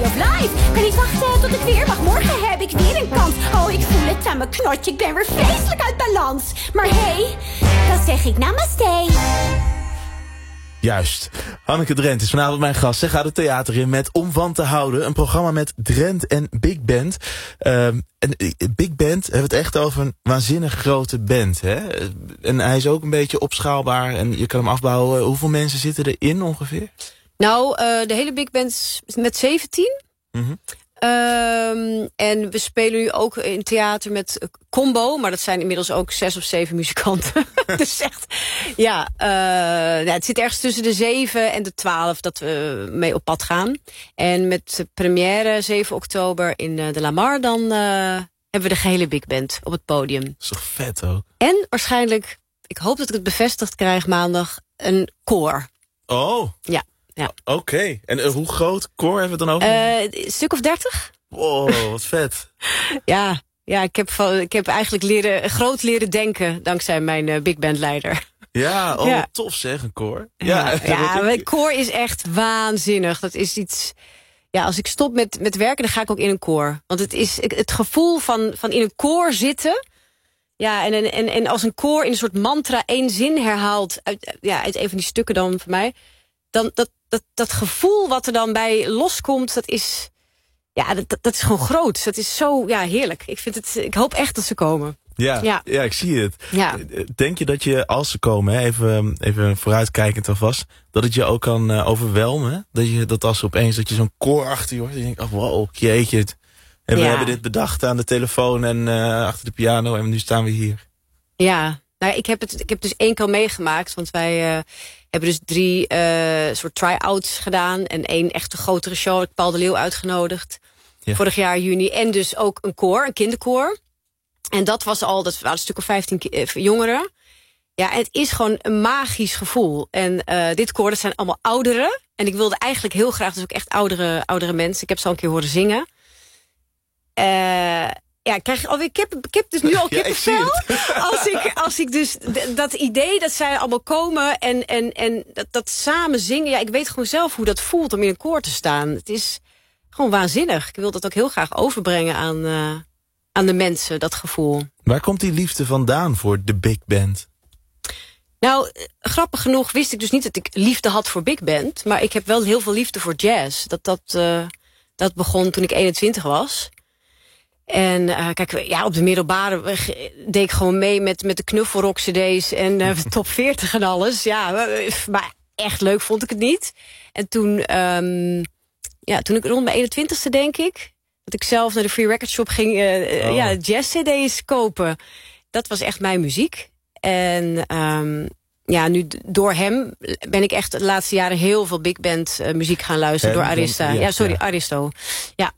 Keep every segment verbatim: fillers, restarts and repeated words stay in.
of life. Kan niet wachten tot ik weer mag. Morgen heb ik weer een kans. Oh, ik voel het aan mijn knotje. Ik ben weer vreselijk uit balans. Maar hey, dan zeg ik namaste. Juist. Hanneke Drent is vanavond mijn gast. Zij gaat het theater in met Om van te houden. Een programma met Drent en Big Band. Uh, en Big Band hebben we het echt over een waanzinnig grote band. Hè? En hij is ook een beetje opschaalbaar en je kan hem afbouwen. Hoeveel mensen zitten erin ongeveer? Nou, uh, de hele Big Band is met zeventien. Mm-hmm. Um, en we spelen nu ook in theater met combo. Maar dat zijn inmiddels ook zes of zeven muzikanten. Dus echt, ja, uh, nou, het zit ergens tussen de zeven en de twaalf dat we mee op pad gaan. En met de première zeven oktober in uh, de Lamar, dan uh, hebben we de gehele Big Band op het podium. Dat is toch vet ook? En waarschijnlijk, ik hoop dat ik het bevestigd krijg maandag, een koor. Oh. Ja. Ja. Oké, okay. En uh, hoe groot koor hebben we het dan over? Uh, een stuk of dertig. Wow, wat vet. ja, ja ik, heb, ik heb eigenlijk leren, groot leren denken dankzij mijn uh, big band leider. Ja, oh, ja. tof zeg, een koor. Ja, ja, ja mijn koor is echt waanzinnig. Dat is iets... Ja, als ik stop met, met werken, dan ga ik ook in een koor. Want het is het gevoel van, van in een koor zitten... Ja, en, en, en als een koor in een soort mantra één zin herhaalt... uit, ja, uit een van die stukken dan voor mij... dan dat, dat, dat gevoel wat er dan bij loskomt, dat is... Ja, dat, dat is gewoon groot. Dat is zo ja, heerlijk. Ik, vind het, ik hoop echt dat ze komen. Ja, ja. ja ik zie het. Ja. Denk je dat je, als ze komen, hè, even, even vooruitkijkend alvast... dat het je ook kan uh, overwelmen? Dat, je, dat als opeens dat je zo'n koor achter je hoort... en je denkt, oh, wow, jeetje. Het, en we ja. hebben dit bedacht aan de telefoon en uh, achter de piano... en nu staan we hier. Ja, nou, ik heb het ik heb het dus één keer meegemaakt. Want wij uh, hebben dus drie uh, soort try-outs gedaan... en één echte grotere show. Ik heb Paul de Leeuw uitgenodigd. Ja. Vorig jaar juni. En dus ook een koor, een kinderkoor. En dat was al, dat waren een stuk of vijftien uh, jongeren. Ja, en het is gewoon een magisch gevoel. En uh, dit koor, dat zijn allemaal ouderen. En ik wilde eigenlijk heel graag, dus ook echt oudere, oudere mensen. Ik heb ze al een keer horen zingen. Uh, ja, ik krijg alweer kip, ik heb dus nu al kippenvel. Ja, als ik, als ik dus d- dat idee dat zij allemaal komen en, en, en dat, dat samen zingen. Ja, ik weet gewoon zelf hoe dat voelt om in een koor te staan. Het is gewoon waanzinnig. Ik wil dat ook heel graag overbrengen aan, uh, aan de mensen, dat gevoel. Waar komt die liefde vandaan voor de Big Band? Nou, grappig genoeg wist ik dus niet dat ik liefde had voor Big Band. Maar ik heb wel heel veel liefde voor jazz. Dat, dat, uh, dat begon toen ik eenentwintig was. En uh, kijk, ja, op de middelbare deed ik gewoon mee met, met de knuffelrock cd's en uh, top veertig en alles. Ja, maar echt leuk vond ik het niet. En toen, um, ja, toen ik rond mijn eenentwintigste denk ik... dat ik zelf naar de Free Record Shop ging uh, oh. ja, jazz-cd's kopen. Dat was echt mijn muziek. En um, ja, nu door hem ben ik echt de laatste jaren heel veel big band uh, muziek gaan luisteren. Hem, door Arista. Ja, ja sorry, ja. Aristo. Ja.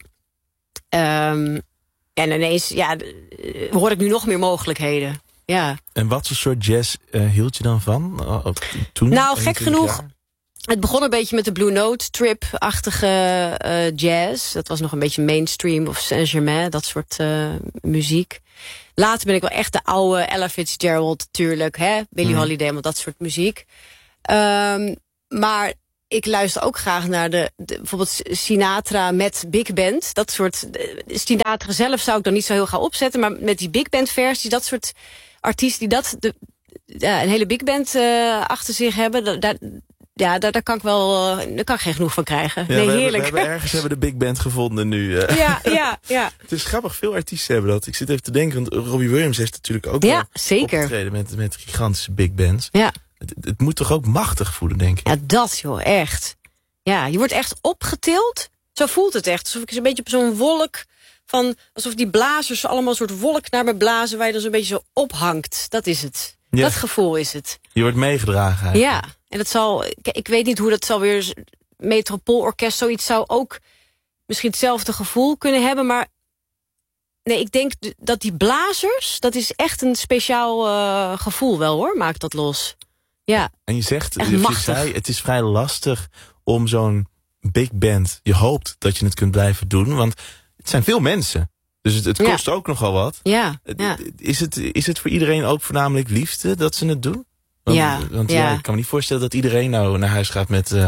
Um, en ineens ja, hoor ik nu nog meer mogelijkheden. Ja. En wat voor soort jazz uh, hield je dan van? Uh, toen? Nou, gek genoeg... Jaar? Het begon een beetje met de Blue Note Trip-achtige uh, jazz. Dat was nog een beetje mainstream of Saint-Germain, dat soort uh, muziek. Later ben ik wel echt de oude Ella Fitzgerald, natuurlijk, hè, Billie mm. Holiday, maar dat soort muziek. Um, maar ik luister ook graag naar de, de bijvoorbeeld Sinatra met big band. Dat soort de, Sinatra zelf zou ik dan niet zo heel gaan opzetten, maar met die big band versie, dat soort artiesten die dat de, ja, een hele big band uh, achter zich hebben, daar, ja, daar, daar kan ik wel, uh, daar kan ik geen genoeg van krijgen. Ja, nee, we heerlijk. Hebben, we hebben ergens hebben de big band gevonden nu. Uh. Ja, ja, ja. Het is grappig, veel artiesten hebben dat. Ik zit even te denken, want Robbie Williams heeft natuurlijk ook ja, zeker. opgetreden met, met gigantische big bands. Ja. Het, het moet toch ook machtig voelen, denk ik? Ja, dat joh, echt. Ja, je wordt echt opgetild. Zo voelt het echt. Alsof ik een beetje op zo'n wolk van, alsof die blazers allemaal een soort wolk naar me blazen, waar je dan zo'n beetje zo ophangt. Dat is het. Ja. Dat gevoel is het. Je wordt meegedragen eigenlijk. Ja, en dat zal, ik, ik weet niet hoe dat zal weer, Metropoolorkest, zoiets zou ook misschien hetzelfde gevoel kunnen hebben, maar nee, ik denk dat die blazers, dat is echt een speciaal uh, gevoel wel hoor, maakt dat los. Ja. En je zegt, je zei, het is vrij lastig om zo'n big band, je hoopt dat je het kunt blijven doen, want het zijn veel mensen. Dus het, het kost ja. ook nogal wat. Ja, ja. Is, het, is het voor iedereen ook voornamelijk liefde dat ze het doen? Want, ja, want ja. ja, ik kan me niet voorstellen dat iedereen nou naar huis gaat met, uh,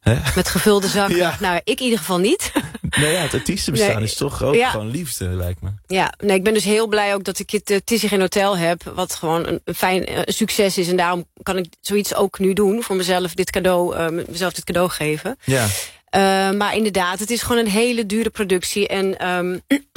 Hè? Met gevulde zakken. Ja. Nou, ik in ieder geval niet. Nee, ja, het artiestenbestaan nee. is toch ook ja. gewoon liefde, lijkt me. Ja, nee, ik ben dus heel blij ook dat ik het uh, Tizzy Geen Hotel heb. Wat gewoon een, een fijn uh, succes is. En daarom kan ik zoiets ook nu doen. Voor mezelf dit cadeau, uh, mezelf dit cadeau geven. Ja. Uh, maar inderdaad, het is gewoon een hele dure productie. En um,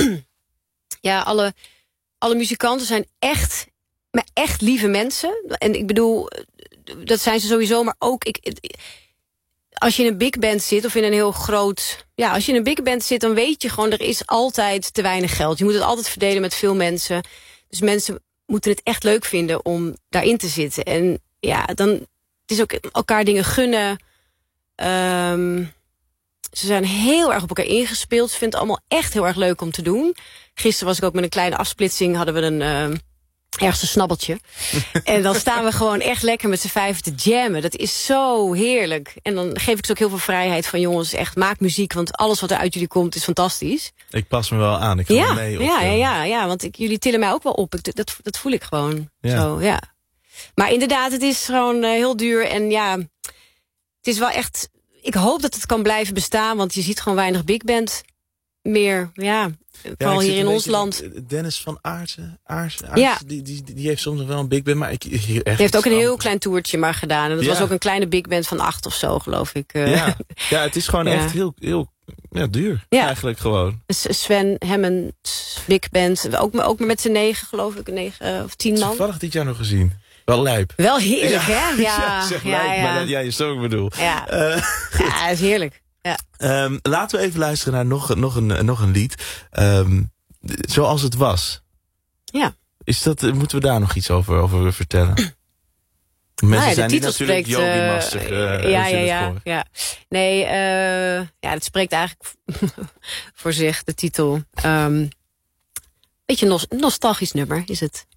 ja, alle, alle muzikanten zijn echt, maar echt lieve mensen. En ik bedoel, dat zijn ze sowieso, maar ook... Ik, als je in een big band zit of in een heel groot... Ja, als je in een big band zit, dan weet je gewoon... er is altijd te weinig geld. Je moet het altijd verdelen met veel mensen. Dus mensen moeten het echt leuk vinden om daarin te zitten. En ja, dan... Het is ook elkaar dingen gunnen. Um, ze zijn heel erg op elkaar ingespeeld. Ze vinden het allemaal echt heel erg leuk om te doen. Gisteren was ik ook met een kleine afsplitsing... hadden we een... Uh, ergens een snabbeltje. En dan staan we gewoon echt lekker met z'n vijven te jammen. Dat is zo heerlijk. En dan geef ik ze ook heel veel vrijheid van... jongens, echt, maak muziek, want alles wat er uit jullie komt is fantastisch. Ik pas me wel aan, ik ga ja, mee op. Ja, ja, ja, ja, want ik, jullie tillen mij ook wel op. Ik, dat, dat voel ik gewoon. Ja. Zo, ja. Maar inderdaad, het is gewoon uh, heel duur. En ja, het is wel echt... Ik hoop dat het kan blijven bestaan, want je ziet gewoon weinig big band meer, ja... Vooral ja, hier in ons land. Dennis van Aartsen, Aartsen, Aartsen ja. die, die, die heeft soms nog wel een big band. Maar ik, echt die heeft ook een heel klein toertje maar gedaan. En dat ja. was ook een kleine big band van acht of zo, geloof ik. Ja, ja het is gewoon ja. echt heel, heel ja, duur. Ja. Eigenlijk gewoon. Sven Hammond's big band. Ook, ook met z'n negen, geloof ik. Negen of tien man. Toevallig dit jaar nog gezien. Wel lijp. Wel heerlijk, ja. hè? Ja, ja, zeg ja, lijp, ja. maar dat, ja, je zo ik bedoel. Ja, uh, ja dat is heerlijk. Ja. Um, laten we even luisteren naar nog, nog, een, nog een lied. Um, Zoals het was. Ja. Is dat, moeten we daar nog iets over, over vertellen? Mensen nou ja, zijn niet natuurlijk yogi-mastig. Uh, uh, ja, ja, ja, ja. Nee, uh, ja, het spreekt eigenlijk voor zich, de titel. Um, beetje nos nostalgisch nummer is het.